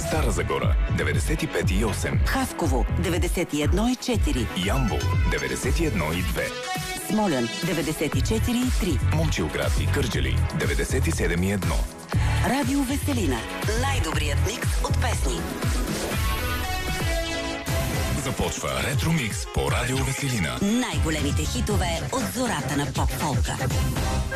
Стара Загора 95,8. Хасково 91,4. Ямбол 91,2. Смолян 94,3. Момчилград и Кърджали 97,1. Радио Веселина. Най-добрият микс от песни. Започва Ретромикс по Радио Веселина. Най-големите хитове от зората на поп-фолка.